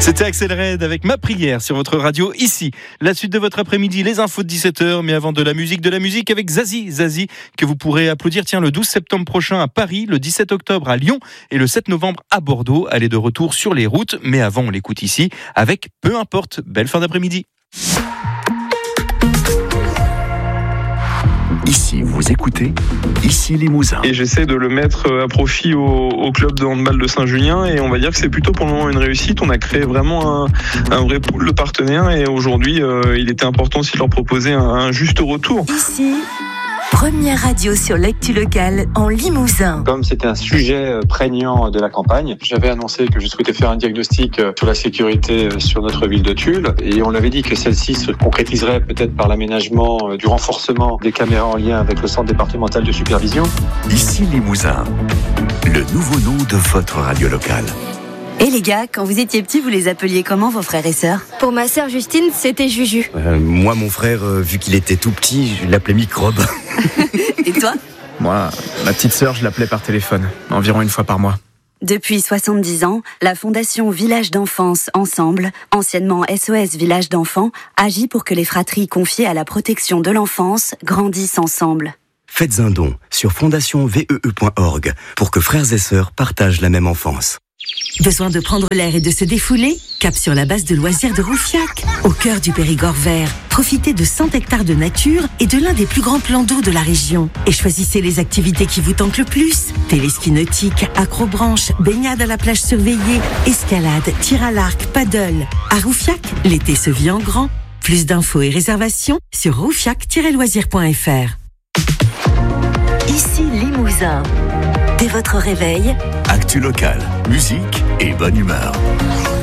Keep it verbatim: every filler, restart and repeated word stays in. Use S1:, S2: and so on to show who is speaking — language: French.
S1: C'était Axel Red avec Ma Prière sur votre radio ici. La suite de votre après-midi, les infos de dix-sept heures, mais avant de la musique, de la musique avec Zazie. Zazie que vous pourrez applaudir tiens, le douze septembre prochain à Paris, le dix-sept octobre à Lyon et le sept novembre à Bordeaux. Elle est de retour sur les routes, mais avant on l'écoute ici avec Peu importe. Belle fin d'après-midi.
S2: Ici, vous écoutez Ici Limousin.
S3: Et j'essaie de le mettre à profit au, au club de handball de Saint-Julien et on va dire que c'est plutôt pour le moment une réussite. On a créé vraiment un, un vrai pool de partenaires et aujourd'hui, euh, il était important aussi de leur proposer un, un juste retour.
S4: Ici, première radio sur l'actu locale en Limousin.
S5: Comme c'était un sujet prégnant de la campagne, j'avais annoncé que je souhaitais faire un diagnostic sur la sécurité sur notre ville de Tulle et on avait dit que celle-ci se concrétiserait peut-être par l'aménagement du renforcement des caméras en lien avec le centre départemental de supervision.
S2: Ici Limousin, le nouveau nom de votre radio locale.
S4: Et les gars, quand vous étiez petits, vous les appeliez comment vos frères et sœurs ?
S6: Pour ma sœur Justine, c'était Juju.
S7: Euh, moi, mon frère, euh, vu qu'il était tout petit, je l'appelais Microbe.
S4: Et toi ?
S8: Moi, ma petite sœur, je l'appelais par téléphone, environ une fois par mois.
S4: Depuis soixante-dix ans, la Fondation Village d'Enfance Ensemble, anciennement S O S Village d'Enfants, agit pour que les fratries confiées à la protection de l'enfance grandissent ensemble.
S7: Faites un don sur fondation v e e point org pour que frères et sœurs partagent la même enfance.
S9: Besoin de prendre l'air et de se défouler ? Cap sur la base de loisirs de Roufiac, au cœur du Périgord vert. Profitez de cent hectares de nature et de l'un des plus grands plans d'eau de la région. Et choisissez les activités qui vous tentent le plus. Téléski nautique, accrobranche, baignade à la plage surveillée, escalade, tir à l'arc, paddle. À Roufiac, l'été se vit en grand. Plus d'infos et réservations sur roufiac tiret loisirs point f r.
S4: Ici Limousin. Dès votre réveil,
S2: actu locale, musique et bonne humeur.